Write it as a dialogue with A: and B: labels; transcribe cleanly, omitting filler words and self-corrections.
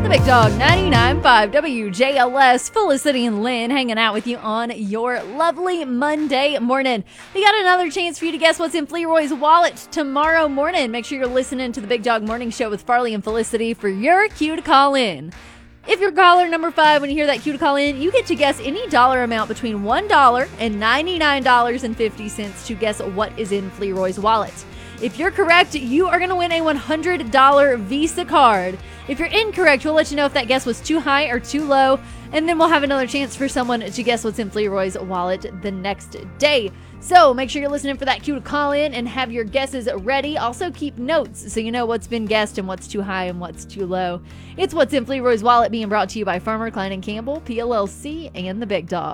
A: Big Dog 99.5 WJLS. Felicity and Lynn hanging out with you on your lovely Monday morning. We got another chance for you to guess what's in Fleroy's wallet tomorrow morning. Make sure you're listening to the Big Dog Morning Show with Farley and Felicity for your cue to call in. If you're caller number 5, when you hear that cue to call in, you get to guess any dollar amount between $1 and $99.50 to guess what is in Fleroy's wallet. If you're correct, you are going to win a $100 Visa card. If you're incorrect, we'll let you know if that guess was too high or too low, and then we'll have another chance for someone to guess what's in Fleroy's wallet the next day. So make sure you're listening for that cue to call in and have your guesses ready. Also keep notes so you know what's been guessed and what's too high and what's too low. It's What's in Fleroy's Wallet being brought to you by Farmer Klein & Campbell, PLLC, and the Big Dog.